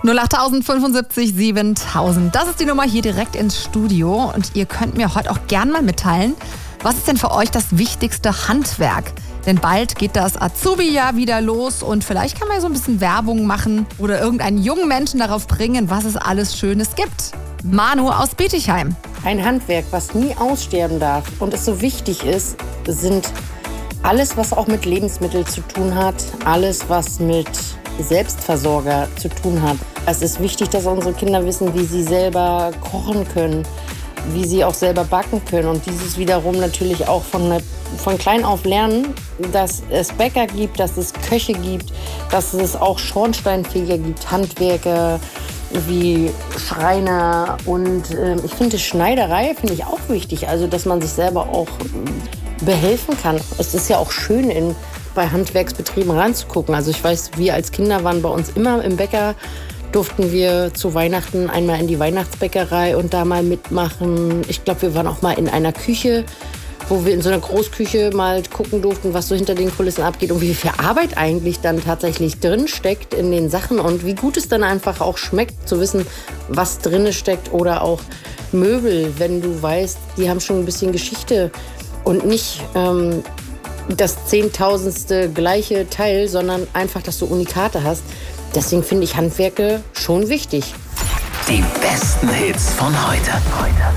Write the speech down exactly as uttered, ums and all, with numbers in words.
null acht fünfundsiebzig siebentausend. Das ist die Nummer hier direkt ins Studio. Und ihr könnt mir heute auch gern mal mitteilen, was ist denn für euch das wichtigste Handwerk? Denn bald geht das Azubi-Jahr wieder los und vielleicht kann man ja so ein bisschen Werbung machen oder irgendeinen jungen Menschen darauf bringen, was es alles Schönes gibt. Manu aus Bietigheim. Ein Handwerk, was nie aussterben darf und es so wichtig ist, sind alles, was auch mit Lebensmitteln zu tun hat, alles, was mit Selbstversorger zu tun hat. Es ist wichtig, dass unsere Kinder wissen, wie sie selber kochen können, wie sie auch selber backen können und dieses wiederum natürlich auch von, von klein auf lernen, dass es Bäcker gibt, dass es Köche gibt, dass es auch Schornsteinfeger gibt, Handwerker wie Schreiner und äh, ich finde Schneiderei finde ich auch wichtig, also dass man sich selber auch behelfen kann. Es ist ja auch schön, in, bei Handwerksbetrieben ranzugucken. Also ich weiß, wir als Kinder waren bei uns immer im Bäcker, durften wir zu Weihnachten einmal in die Weihnachtsbäckerei und da mal mitmachen. Ich glaube, wir waren auch mal in einer Küche, wo wir in so einer Großküche mal gucken durften, was so hinter den Kulissen abgeht und wie viel Arbeit eigentlich dann tatsächlich drin steckt in den Sachen und wie gut es dann einfach auch schmeckt, zu wissen, was drin steckt oder auch Möbel, wenn du weißt, die haben schon ein bisschen Geschichte und nicht ähm, das zehntausendste gleiche Teil, sondern einfach, dass du Unikate hast. Deswegen finde ich Handwerke schon wichtig. Die besten Hits von heute. heute.